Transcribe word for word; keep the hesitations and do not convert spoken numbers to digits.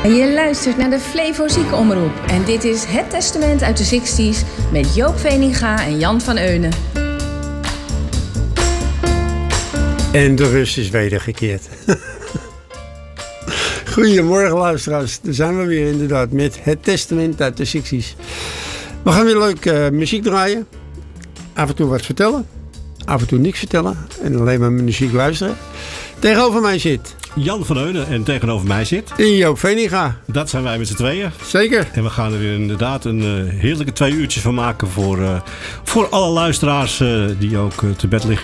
Je luistert naar de Flevo Ziekenomroep en dit is Het Testament uit de zestig's met Joop Veninga en Jan van Eunen. En de rust is wedergekeerd. Goedemorgen luisteraars, daar zijn we weer inderdaad met Het Testament uit de zestig's. We gaan weer leuk uh, muziek draaien, af en toe wat vertellen, af en toe niks vertellen en alleen maar muziek luisteren. Tegenover mij zit Jan van Eunen en tegenover mij zit Joop Veninga. Dat zijn wij met z'n tweeën. Zeker. En we gaan er weer inderdaad een uh, heerlijke twee uurtjes van maken voor, uh, voor alle luisteraars uh, die ook uh, te bed liggen